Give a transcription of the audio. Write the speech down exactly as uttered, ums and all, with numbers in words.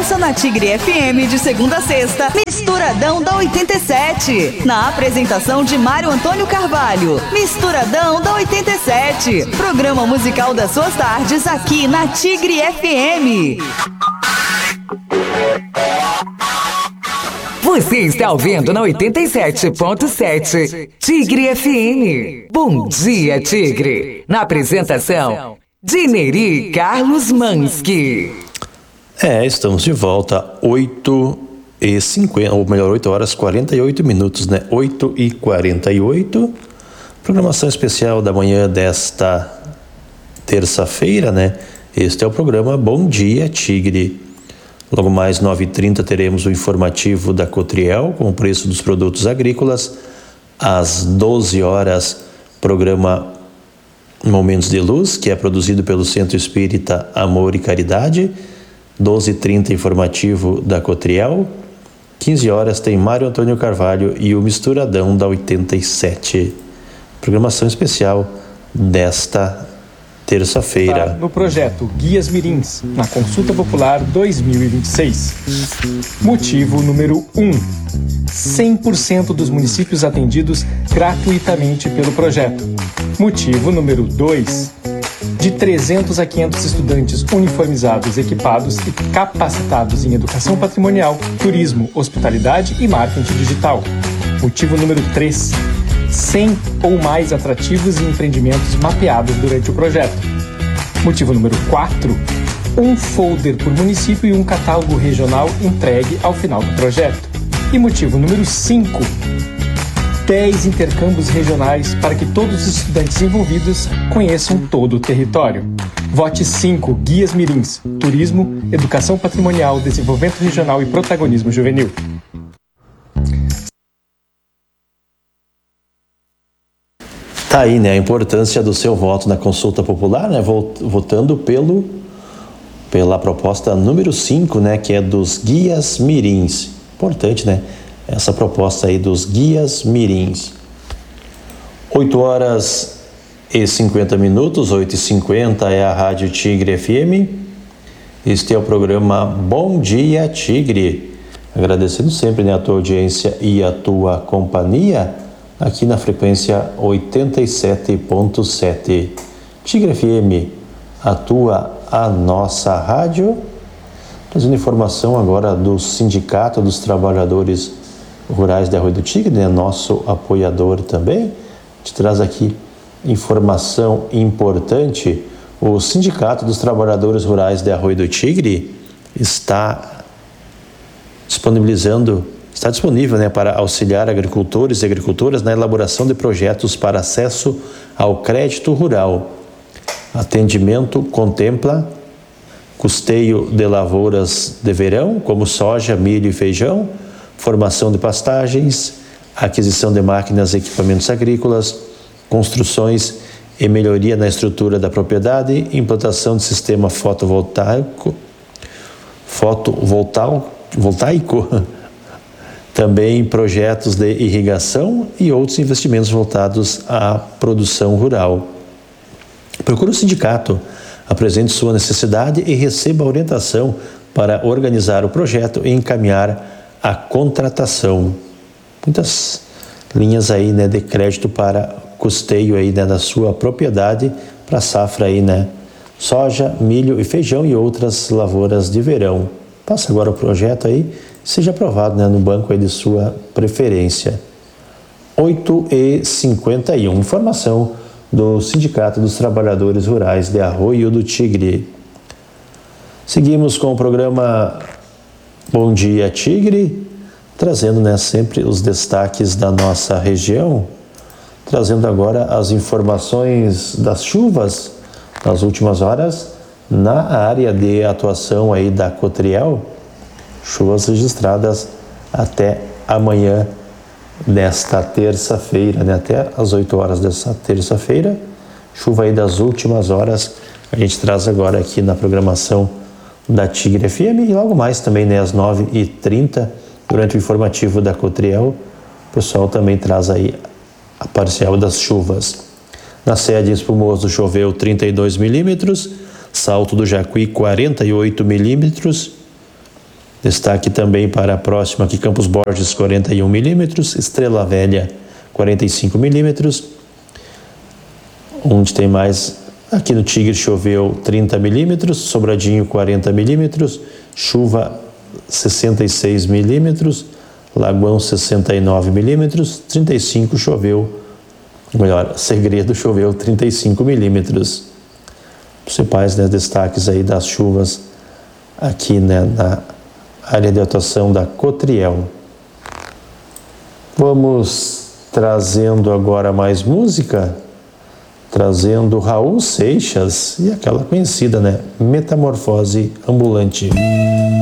Ouça na Tigre F M de segunda a sexta, Misturadão da oitenta e sete. Na apresentação de Mário Antônio Carvalho. Misturadão da oitenta e sete. Programa musical das suas tardes aqui na Tigre F M. Você está ouvindo na oitenta e sete ponto sete Tigre F M. Bom dia, Tigre. Na apresentação, Dineri Carlos Manski. É, estamos de volta, oito e cinquenta, ou melhor, oito horas e quarenta e oito minutos, né? oito e quarenta e oito. Programação especial da manhã desta terça-feira, né? Este é o programa Bom Dia, Tigre. Logo mais, nove e trinta, teremos o informativo da Cotriel com o preço dos produtos agrícolas. Às doze horas, programa Momentos de Luz, que é produzido pelo Centro Espírita Amor e Caridade. doze e trinta, informativo da Cotriel. quinze horas, tem Mário Antônio Carvalho e o Misturadão da oitenta e sete. Programação especial desta terça-feira. No projeto Guias Mirins, na Consulta Popular dois mil e vinte e seis. Motivo número um. cem por cento dos municípios atendidos gratuitamente pelo projeto. Motivo número dois. De trezentos a quinhentos estudantes uniformizados, equipados e capacitados em educação patrimonial, turismo, hospitalidade e marketing digital. Motivo número três. cem ou mais atrativos e empreendimentos mapeados durante o projeto. Motivo número quatro. Um folder por município e um catálogo regional entregue ao final do projeto. E motivo número cinco. dez intercâmbios regionais para que todos os estudantes envolvidos conheçam todo o território. Vote cinco Guias Mirins, Turismo, Educação Patrimonial, Desenvolvimento Regional e Protagonismo Juvenil. Tá aí, né, a importância do seu voto na consulta popular, né, votando pelo, pela proposta número cinco, né, que é dos Guias Mirins. Importante, né, essa proposta aí dos Guias Mirins. oito horas e cinquenta minutos, oito e cinquenta é a Rádio Tigre F M. Este é o programa Bom Dia Tigre. Agradecendo sempre, né, a tua audiência e a tua companhia aqui na frequência oitenta e sete ponto sete. Tigre F M, a tua, a nossa rádio. Trazendo informação agora do Sindicato dos Trabalhadores Rurais de Arroio do Tigre, né? Nosso apoiador também. Te traz aqui informação importante. O Sindicato dos Trabalhadores Rurais de Arroio do Tigre está disponibilizando Está disponível, né, para auxiliar agricultores e agricultoras na elaboração de projetos para acesso ao crédito rural. Atendimento contempla custeio de lavouras de verão, como soja, milho e feijão, formação de pastagens, aquisição de máquinas e equipamentos agrícolas, construções e melhoria na estrutura da propriedade, implantação de sistema fotovoltaico, fotovoltaico, voltaico, também projetos de irrigação e outros investimentos voltados à produção rural. Procure o sindicato, apresente sua necessidade e receba orientação para organizar o projeto e encaminhar a contratação. Muitas linhas aí, né, de crédito para custeio aí, né, da sua propriedade para safra aí, né, soja, milho e feijão e outras lavouras de verão. Passa agora o projeto aí, seja aprovado, né, no banco aí de sua preferência. oito e cinquenta e um, informação do Sindicato dos Trabalhadores Rurais de Arroio do Tigre. Seguimos com o programa Bom Dia Tigre, trazendo, né, sempre os destaques da nossa região, trazendo agora as informações das chuvas nas últimas horas na área de atuação aí da Cotriel. Chuvas registradas até amanhã desta terça-feira, né? Até às oito horas dessa terça-feira. Chuva aí das últimas horas. A gente traz agora aqui na programação da Tigre F M e logo mais também, né, às nove e trinta, durante o informativo da Cotriel, o pessoal também traz aí a parcial das chuvas. Na sede Espumoso choveu trinta e dois milímetros, Salto do Jacuí quarenta e oito milímetros, Destaque também para a próxima aqui, Campos Borges, quarenta e um milímetros, Estrela Velha, quarenta e cinco milímetros. Onde tem mais, aqui no Tigre choveu trinta milímetros, Sobradinho quarenta milímetros, chuva sessenta e seis milímetros, Lagoão sessenta e nove milímetros, trinta e cinco choveu, melhor, Segredo choveu trinta e cinco milímetros. Principais, né, destaques aí das chuvas aqui, né, na área de atuação da Cotriel. Vamos trazendo agora mais música, trazendo Raul Seixas e aquela conhecida, né, Metamorfose Ambulante.